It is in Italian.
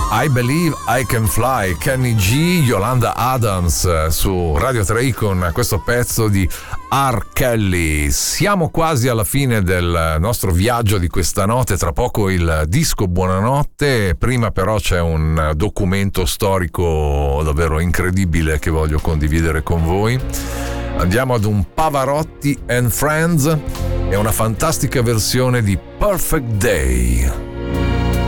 I Believe I Can Fly, Kenny G, Yolanda Adams su Radio 3 con questo pezzo di R. Kelly. Siamo quasi alla fine del nostro viaggio di questa notte, tra poco il disco Buonanotte, prima però c'è un documento storico davvero incredibile che voglio condividere con voi. Andiamo ad un Pavarotti and Friends e una fantastica versione di Perfect Day.